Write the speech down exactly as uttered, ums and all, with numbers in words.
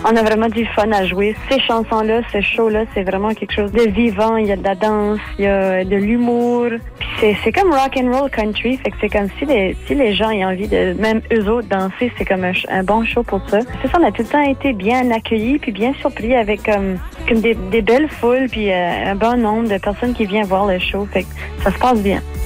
On a vraiment du fun à jouer. Ces chansons-là, ce show-là, c'est vraiment quelque chose de vivant. Il y a de la danse, il y a de l'humour. Puis c'est, c'est comme rock and roll country. Fait que c'est comme si les, si les gens ont envie de, même eux autres, danser, c'est comme un, un bon show pour ça. C'est ça, on a tout le temps été bien accueillis puis bien surpris avec comme, comme des, des belles foules puis euh, un bon nombre de personnes qui viennent voir le show. Fait que ça se passe bien.